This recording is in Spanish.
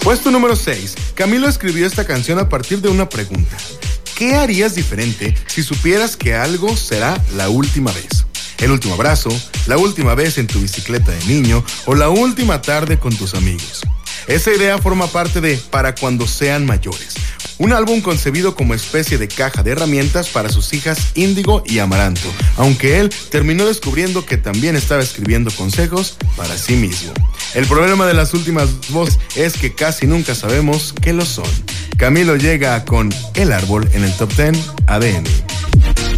Puesto número 6. Camilo escribió esta canción a partir de una pregunta. ¿Qué harías diferente si supieras que algo será la última vez? El último abrazo, la última vez en tu bicicleta de niño o la última tarde con tus amigos. Esa idea forma parte de Para cuando sean mayores, un álbum concebido como especie de caja de herramientas para sus hijas Índigo y Amaranto, aunque él terminó descubriendo que también estaba escribiendo consejos para sí mismo. El problema de las últimas voces es que casi nunca sabemos qué lo son. Camilo llega con El Árbol en el Top 10 ADN.